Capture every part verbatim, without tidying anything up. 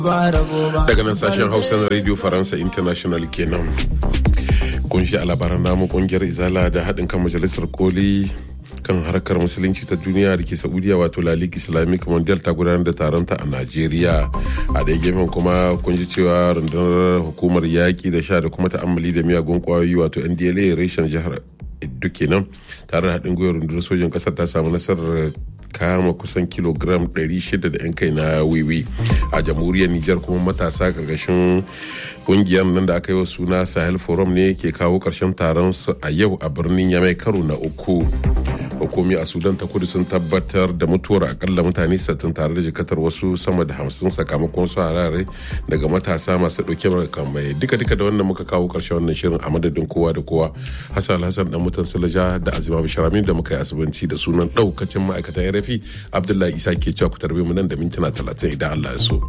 Daga nan sashen Hausa na Radio Faransa International kenan. Kun shi a labaran namu kungiyar Izala da haɗin kan Majalisar Koli kan harkar musulunci ta duniya da ke Saudiya wato La Ligue Islamic Mondial ta gudanar da taronta a Najeriya. A ɗaya gefen kuma kun ji cewa rundunar hukumar yaƙi da sha da kuma ta'ammali da miyagun ƙwayoyi wato N D L A reshen jihar duk kenan tare da haɗin gwiwar rundunar sojin ƙasar ta samu nasarar kama kusan kilogram ɗari shida da yan kai na wiwi. A jamhuriyar Nijar kuma matasa ƙarƙashin ƙungiyar nan da aka yi wa suna Sahel Forum ne ke kawo ƙarshen taron su a yau a birnin Yamai karo na uku. Hukumi a Sudan ta kudu sun tabbatar da mutuwar akalla mutane sittin tare da jikatar wasu sama da hamsin sakamakon su harare daga matasa masu ɗauke da kamai. Duka duka da wannan muka kawo ƙarshen wannan shirin a madadin kowa da kowa. Hassan Hassan dan mutan Salaja da Azima Bisharamin da muka yi asubanci da sunan ɗaukacin ma'aikatan R F I Abdullahi Isa ke cewa ku tarbe mu nan da mintuna talatin idan Allah ya so.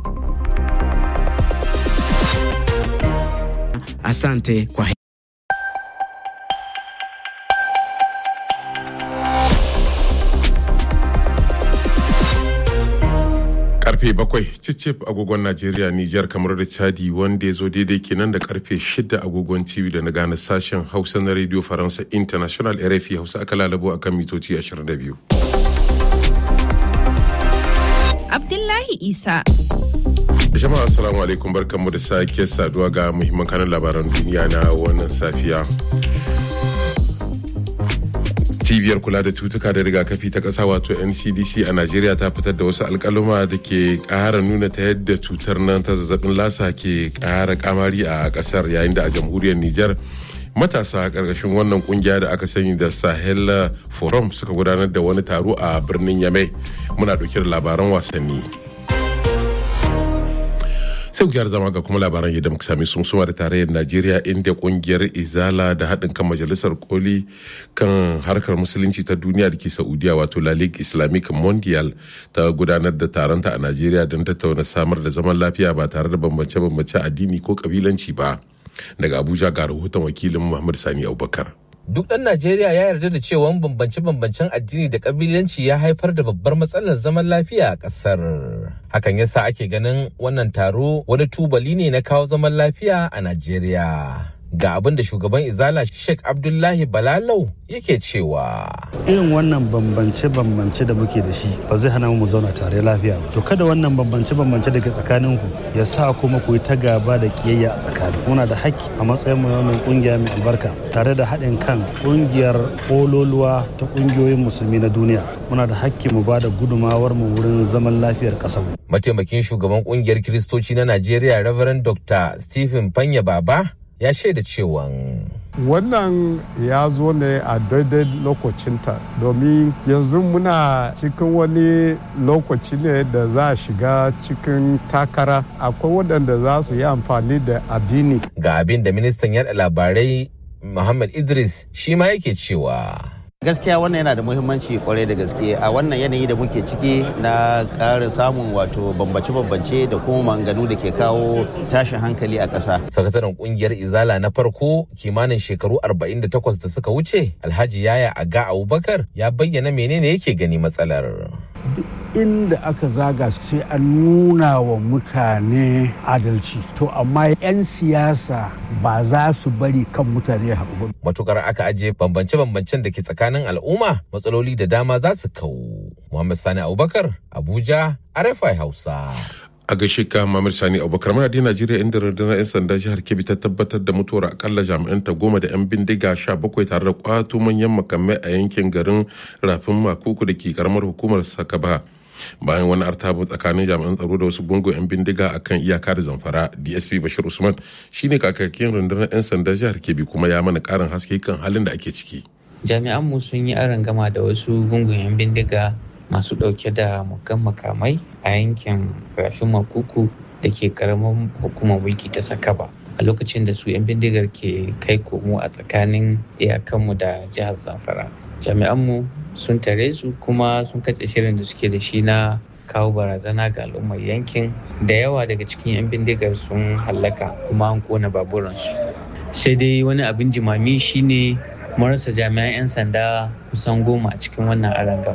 Asante kwa karfe bakwai cicif agogon Najeriya, Nijar, kamar da Chadi wanda ya zo daidai kenan da karfe shida agogon T V da na gane sashen Hausa na Radio Faransa International R F I Hausa aka lalabo akan mitoci ashirin da biyu. Abdullahi Isa. Jama'a assalamu alaikum, barkanmu da sake saduwa ga muhimman kanan labaran duniya na wannan safiya. Cibiyar kula da cutuka da rigakafi ta ƙasa wato N C D C a Najeriya ta fitar da wasu alƙaluma da ke ƙara nuna ta yadda cutar nan ta zazzabin lasa ke ƙara kamari a ƙasar, yayin da a jamhuriyar Nijar matasa ƙarƙashin wannan ƙungiya da aka sani da Sahel Forum suka gudanar da wani taro a birnin Yamai. Muna ɗauke da labaran wasanni. Sai kuyar zama ga kuma labaran yadda muka sami sun suma da tarayyar Najeriya, inda kungiyar Izala da haɗin kan Majalisar Koli kan harkar musulunci ta duniya da ke Saudiya wato La Ligue Islamic Mondial ta gudanar da taronta a Najeriya don tattauna samar da zaman lafiya ba tare da bambance-bambance addini ko kabilanci ba. Daga Abuja ga rahoton wakilin Muhammad Sani Abubakar. Duk ɗan Najeriya ya yarda da cewa bambance-bambancen addini da ƙabilanci ya haifar da babbar matsalar zaman lafiya a ƙasar. Hakan yasa ake ganin wannan taro wani tubali ne na kawo zaman lafiya a Najeriya. Ga abin da shugaban Izala Sheikh Abdullahi Balalau yake cewa. Irin wannan bambance-bambance da muke da shi ba zai hana mu zauna tare lafiya ba. To kada wannan bambance-bambance daga tsakaninku ya sa kuma ku yi ta gaba da kiyayya a tsakani. Muna da haƙƙi a matsayin mu wannan kungiya mai albarka tare da haɗin kan kungiyar ololuwa ta kungiyoyin musulmi na duniya. Muna da haƙƙi mu ba da gudumawar mu wurin zaman lafiyar ƙasar. Mataimakin shugaban kungiyar Kiristoci na Najeriya Reverend Doctor Stephen Panya Baba ya shaida cewa wannan ya zo ne a daidai lokacinta, domin yanzu muna cikin wani lokaci ne da za a shiga cikin takara. Akwai waɗanda za su yi amfani da addini. Ga abin da ministan yaɗa labarai Muhammad Idris shi ma yake cewa. Gaskiya wannan yana da muhimmanci kwarai da gaske a wannan yanayi da muke ciki na ƙara samun wato bambance-bambance da kuma manganu da ke kawo tashin hankali a ƙasa. Sakataren ƙungiyar Izala na farko kimanin shekaru arba'in da takwas da suka wuce, Alhaji Yaya Aga Abubakar ya bayyana menene yake gani matsalar. Inda aka zaga sai an nuna wa mutane adalci, to amma 'yan siyasa ba za su bari kan mutane haƙu. Matukar aka ajiye bambance-bambancen da ke tsakanin al'umma, matsaloli da dama za su kawo. Muhammad Sani Abubakar, Abuja, R F I Hausa. A gaishe ka Muhammad Sani Abubakar. Muna da Najeriya, inda rundunar 'yan sanda jihar Kebbi ta tabbatar da mutuwar akalla jami'an ta goma da 'yan bindiga sha bakwai tare da kwato manyan makamai a yankin garin Rafin Makuku da ke karamar hukumar Sakaba. Bayan wani artabu tsakanin jami'an tsaro da wasu gungun 'yan bindiga akan iyaka da Zamfara, D S P Bashir Usman shine kakakin rundunar 'yan sanda jihar Kebbi kuma ya mana karin haske kan halin da ake ciki. Jami'an mu sun yi arangama da wasu gungun 'yan bindiga masu ɗauke da muggan makamai a yankin Rafin Makuku da ke karamar hukumar mulki ta Sakaba a lokacin da su 'yan bindigar ke kai komo a tsakanin iyakanmu da jihar Zamfara. Jami'anmu sun tare su kuma sun katse shirin da suke da shi na kawo barazana ga al'ummar yankin. Da yawa daga cikin 'yan bindigar sun hallaka kuma an kona baburansu. Sai dai wani abin jimami shine mun rasa jami'an 'yan sanda kusan goma a cikin wannan arangama.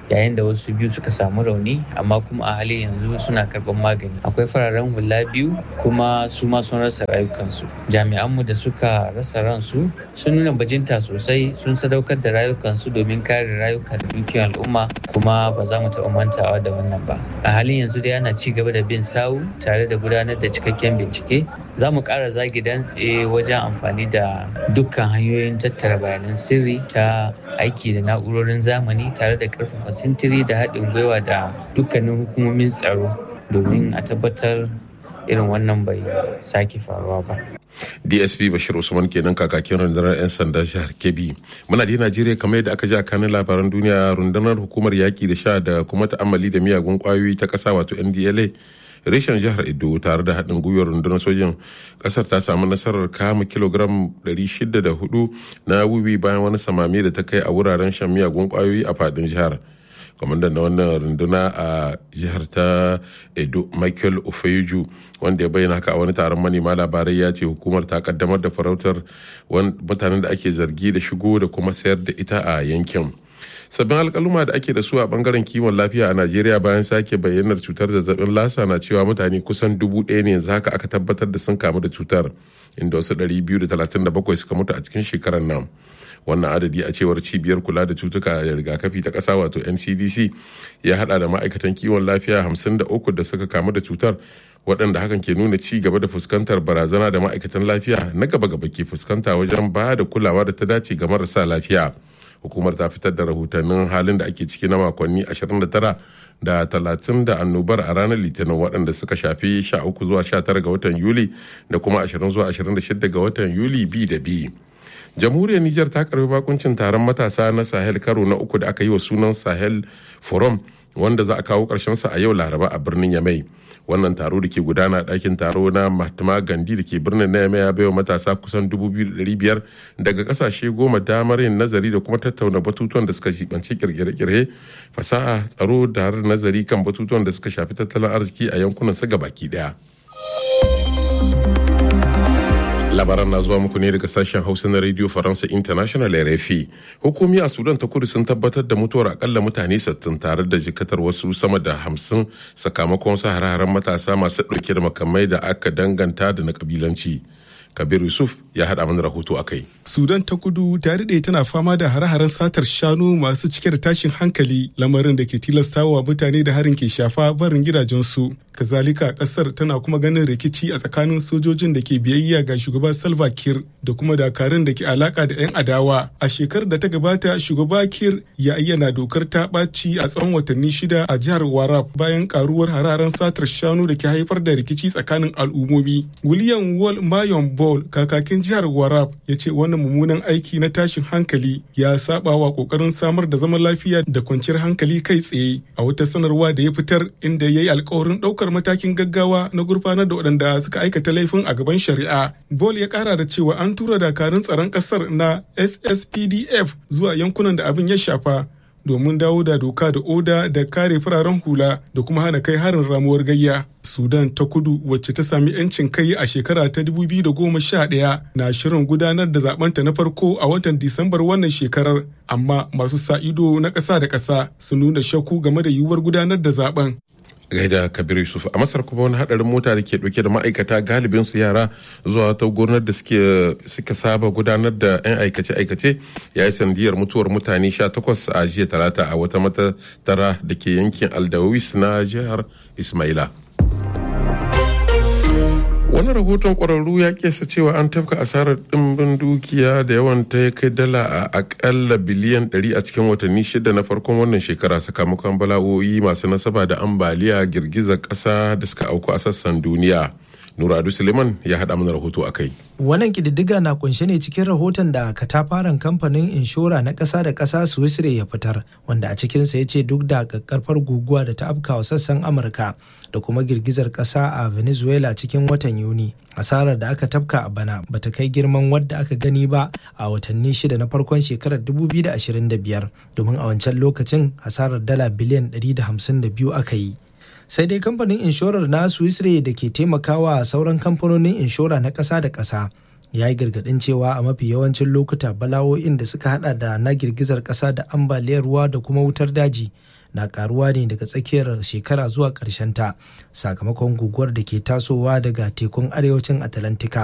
yayin da wasu biyu suka samu rauni amma kuma a halin yanzu suna karɓar magani. Akwai fararen hula biyu kuma su ma sun rasa rayukansu. Jami'anmu da suka rasa ransu sun nuna bajinta sosai, sun sadaukar da rayukansu domin kare rayuka da dukiyar al'umma, kuma ba za mu taɓa mantawa da wannan ba. A halin yanzu dai ana ci gaba da bin sawu tare da gudanar da cikakken bincike. Za mu ƙara zagi dantse wajen amfani da dukkan hanyoyin tattara bayanan sirri ta aiki da na'urorin zamani tare da ƙarfafa sintiri da haɗin gwiwa da dukkanin hukumomin tsaro domin a tabbatar irin wannan bai sake faruwa ba. D S P Bashir Usman kenan kakakin rundunar 'yan sandan jihar Kebbi. Muna da Najeriya kamar yadda aka ji a kanin labaran duniya, rundunar hukumar yaƙi da sha da kuma ta'ammali da miyagun ƙwayoyi ta ƙasa wato N D L A reshen jihar Edo tare da haɗin gwiwar rundunar sojin ƙasar ta samu nasarar kama kilogram ɗari shida da hudu na wiwi bayan wani samame da ta kai a wuraren shan miyagun ƙwayoyi a faɗin jihar. Kwamandan na wannan runduna a jihar ta Edo Michael Ofeju, wanda ya bayyana haka a wani taron manema labarai, ya ce hukumar ta kaddamar da farautar mutanen da ake zargi da shigo da kuma sayar da ita a yankin. Sabbin alkaluma da ake da su a bangaren kiwon lafiya a Najeriya bayan sake bayyanar cutar zazzabin lasa na cewa mutane kusan dubu ɗaya ne yanzu haka aka tabbatar da sun kamu da cutar, inda wasu ɗari biyu da talatin da bakwai suka mutu a cikin shekarar nan. Wannan adadi a cewar cibiyar kula da cutuka da rigakafi ta ƙasa wato N C D C ya hada da ma'aikatan kiwon lafiya hamsin da uku da suka kamu da cutar, waɗanda hakan ke nuna ci gaba da fuskantar barazana da ma'aikatan lafiya na gaba-gaba ke fuskanta wajen ba da kulawa da ta dace ga marasa lafiya. Hukumar ta fitar da rahotannin halin da ake ciki na makonni ashirin da tara da talatin da annobar a ranar litinin, waɗanda suka shafi sha uku zuwa sha tara ga watan Yuli da kuma ashirin zuwa ashirin da shida ga watan Yuli bi da bi. Jamhuriyar Nijar ta karbi bakuncin taron matasa na Sahel karo na uku da aka yi wa sunan Sahel Forum, wanda za a kawo sa a yau Laraba a birnin Yamai. Wannan taro da ke gudana a ɗakin taro na Mahatma Gandhi da ke birnin na Yamai ya baiwa matasa kusan dubu biyu da ɗari biyar daga ƙasashe goma damar yin nazari da kuma tattauna batutuwan da suka jibanci kirkire-kirkire, fasaha, tsaro da har nazari kan batutuwan da suka shafi tattalin arziki a yankunan su gabaki ɗaya. Labaran na zuwa muku ne daga sashen Hausa na Radio Faransa International R F I. Hukumi a Sudan ta kudu sun tabbatar da mutuwar akalla mutane sittin tare da jikatar wasu sama da hamsin sakamakon wasu hare-haren matasa masu ɗauke da makamai da aka danganta da na kabilanci. Kabir Yusuf ya haɗa mana rahoto a kai. Sudan ta kudu ta daɗe tana fama da hare-haren satar shanu masu cike da tashin hankali, lamarin da ke tilastawa mutane da harin ke shafa barin gidajensu. Kazalika kasar tana kuma ganin rikici a tsakanin sojojin da ke biyayya ga shugaba Salva Kiir da kuma dakarun da ke alaka da 'yan adawa. A shekarar da ta gabata shugaba Kiir ya ayyana dokar ta ɓaci a tsawon watanni shida a jihar Warab bayan karuwar hararen satar shanu da ke haifar da rikici tsakanin al'ummomi. William Wall Mayon Ball, kakakin jihar Warab, ya ce wannan mummunan aiki na tashin hankali ya saba wa kokarin samar da zaman lafiya da kwanciyar hankali kai tsaye. A wata sanarwa da ya fitar inda ya yi alkawarin ɗaukar matakin gaggawa na gurfanar da waɗanda suka aikata laifin a gaban shari'a. Bol ya ƙara da cewa an tura dakarun tsaron ƙasar na S S P D F zuwa yankunan da abin ya shafa domin dawo da doka da oda da kare fararen hula da kuma hana kai harin ramuwar gayya. Sudan ta kudu, wacce ta sami 'yancin kai a shekara ta dubu biyu da goma sha ɗaya, na shirin gudanar da zabenta na farko a watan Disambar wannan shekarar, amma masu sa ido na ƙasa da ƙasa sun nuna shakku game da yiwuwar gudanar da zaben. Gaida Kabir Yusuf. A Masar kuma wani hadarin mota da ke dauke da ma'aikata galibin su yara zuwa ta gonar da suke suka saba gudanar da 'yan aikace-aikace ya yi sandiyar mutuwar mutane sha takwas a jiya talata a wata matattara da ke yankin Aldawis na jihar Ismaila. Wani rahoton ƙwararru ya kesa cewa an tafka asarar ɗimbin dukiya da yawan ta ya kai dala a akalla biliyan ɗari a cikin watanni shida na farkon wannan shekara sakamakon bala'o'i masu nasaba da ambaliya, girgizar ƙasa da suka auku a sassan duniya. Nuradu Suleiman ya haɗa mana rahoto a kai. Wannan ƙididdiga na kunshe ne cikin rahoton da katafaren kamfanin inshora na ƙasa da ƙasa Swiss Re ya fitar, wanda a cikinsa ya ce duk da ƙaƙƙarfar guguwa da ta afkawa sassan Amurka da kuma girgizar ƙasa a Venezuela cikin watan Yuni, asarar da aka tafka a bana bata kai girman wadda aka gani ba a watanni shida na farkon shekarar dubu biyu da ashirin da biyar, domin a wancan lokacin hasarar dala biliyan ɗari da hamsin da biyu aka yi. Sai dai kamfanin inshorar na Swiss Re da ke taimakawa sauran kamfanonin inshora na ƙasa da ƙasa ya yi gargaɗin cewa a mafi yawancin lokuta bala'o'in da suka hada da na girgizar ƙasa da ambaliyar ruwa da kuma wutar daji na karuwa ne daga tsakiyar shekara zuwa ƙarshen ta sakamakon guguwar da ke tasowa daga tekun arewacin Atlantika